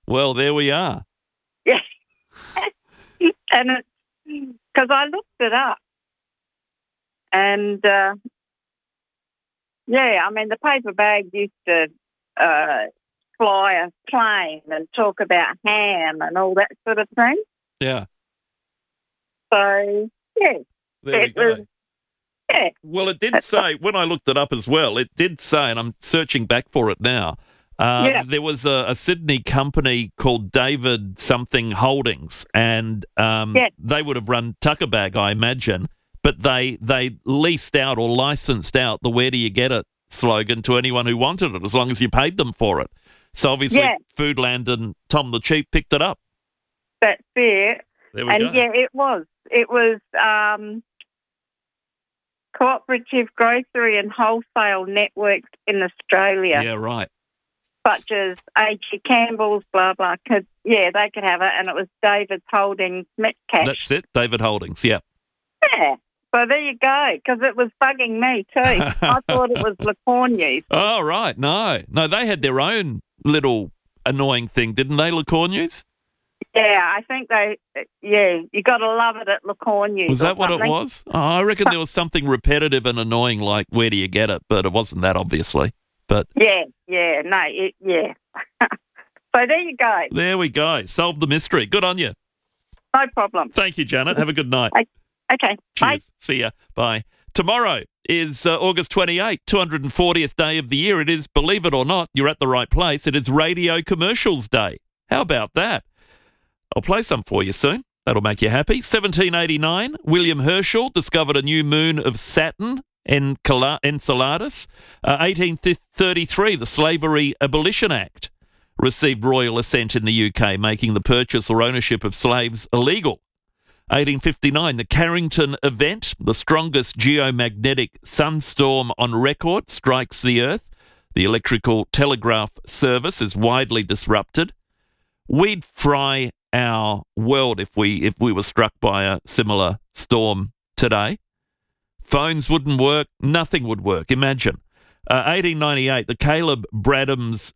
Well, there we are. Yeah. And it's because I looked it up. And, the paper bag used to fly a plane and talk about ham and all that sort of thing. Yeah. So, yeah. There we go. Yeah. Well, it did say, when I looked it up as well, it did say, and I'm searching back for it now, there was a Sydney company called David Something Holdings, and they would have run Tucker Bag, I imagine, but they leased out or licensed out the "Where do you get it" slogan to anyone who wanted it, as long as you paid them for it. So obviously Foodland and Tom the Cheap picked it up. That's it. There we go. Yeah, it was. It was cooperative grocery and wholesale networks in Australia. Yeah, right. Such as A.G. Campbell's, blah, blah. They could have it, and it was David Holdings Metcash. That's it, David Holdings, yeah. Yeah. So there you go, because it was bugging me too. I thought it was LeCornu's. Oh, right. No, they had their own little annoying thing, didn't they, LeCornu's? Yeah, I think you got to love it at LeCornu's. Was that what it was? Oh, I reckon there was something repetitive and annoying like "Where do you get it?" But it wasn't that, obviously. But So there you go. There we go. Solved the mystery. Good on you. No problem. Thank you, Janet. Have a good night. Okay. Cheers. Bye. See ya. Bye. Tomorrow is August 28th, 240th day of the year. It is, believe it or not, you're at the right place. It is Radio Commercials Day. How about that? I'll play some for you soon. That'll make you happy. 1789, William Herschel discovered a new moon of Saturn, Enceladus. 1833, the Slavery Abolition Act received royal assent in the UK, making the purchase or ownership of slaves illegal. 1859, the Carrington event, the strongest geomagnetic sunstorm on record, strikes the Earth. The electrical telegraph service is widely disrupted. We'd fry our world if we were struck by a similar storm today. Phones wouldn't work. Nothing would work. Imagine. 1898, the Caleb Bradham's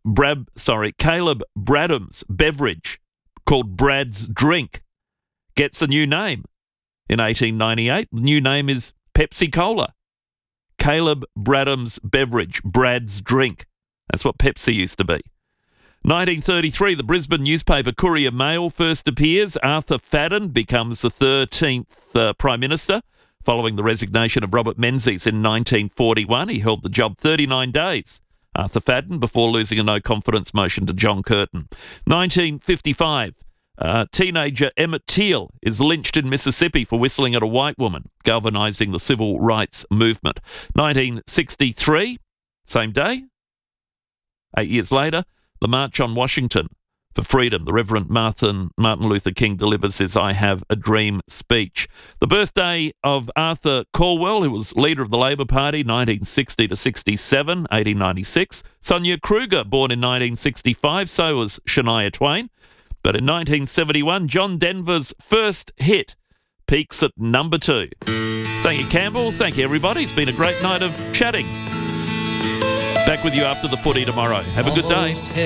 beverage called Brad's Drink gets a new name. In 1898, the new name is Pepsi Cola. Caleb Bradham's beverage, Brad's Drink. That's what Pepsi used to be. 1933, the Brisbane newspaper Courier Mail first appears. Arthur Fadden becomes the 13th Prime Minister. Following the resignation of Robert Menzies in 1941, he held the job 39 days. Arthur Fadden, before losing a no-confidence motion to John Curtin. 1955, teenager Emmett Till is lynched in Mississippi for whistling at a white woman, galvanising the civil rights movement. 1963, same day, 8 years later, the March on Washington for Freedom. The Reverend Martin Luther King delivers his "I Have a Dream" speech. The birthday of Arthur Calwell, who was leader of the Labor Party, 1960 to 67, 1896. Sonia Kruger, born in 1965, so was Shania Twain. But in 1971, John Denver's first hit peaks at number 2. Thank you, Campbell. Thank you, everybody. It's been a great night of chatting. Back with you after the footy tomorrow. Have a good day.